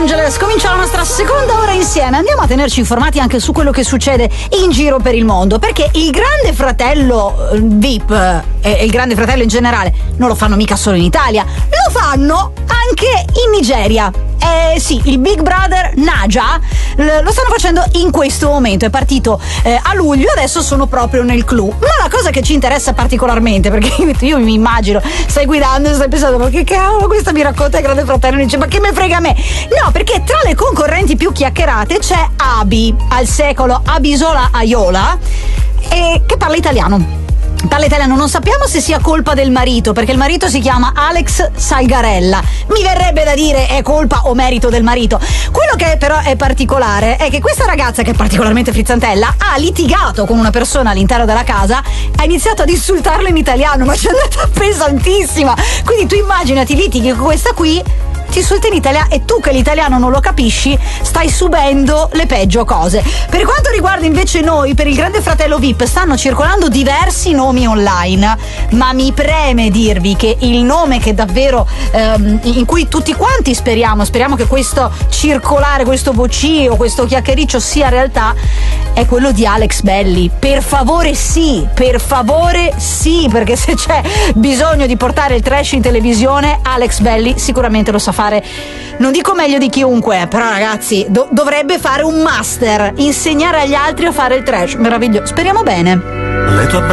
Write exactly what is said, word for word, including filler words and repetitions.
Angeles. Comincia la nostra seconda ora insieme. Andiamo a tenerci informati anche su quello che succede in giro per il mondo, perché il Grande Fratello V I P e il Grande Fratello in generale non lo fanno mica solo in Italia, lo fanno anche in Nigeria. Eh sì, il Big Brother Naija lo stanno facendo in questo momento, è partito eh, a luglio, adesso sono proprio nel clou. Ma la cosa che ci interessa particolarmente, perché io mi immagino, stai guidando e stai pensando, ma che cavolo, questa mi racconta il Grande Fratello, e dice, ma che me frega a me? No, perché tra le concorrenti più chiacchierate c'è Abi, al secolo Abisola Ayola, eh, che parla italiano. Parla italiano, non sappiamo se sia colpa del marito, perché il marito si chiama Alex Salgarella. Mi verrebbe da dire è colpa o merito del marito. Quello che però è particolare è che questa ragazza, che è particolarmente frizzantella, ha litigato con una persona all'interno della casa, ha iniziato ad insultarlo in italiano, ma c'è andata pesantissima. Quindi tu immaginati, litighi con questa qui, ti insulta in italiano e tu che l'italiano non lo capisci stai subendo le peggio cose. Per quanto riguarda invece noi, per il Grande Fratello V I P stanno circolando diversi nomi online, ma mi preme dirvi che il nome che davvero ehm, in cui tutti quanti speriamo speriamo che questo circolare, questo vocio, questo chiacchiericcio sia realtà, è quello di Alex Belli. Per favore sì, per favore sì, perché se c'è bisogno di portare il trash in televisione, Alex Belli sicuramente lo sa fare. Non dico meglio di chiunque, però ragazzi do- dovrebbe fare un master, insegnare agli altri a fare il trash. Meraviglioso, speriamo bene. Le tue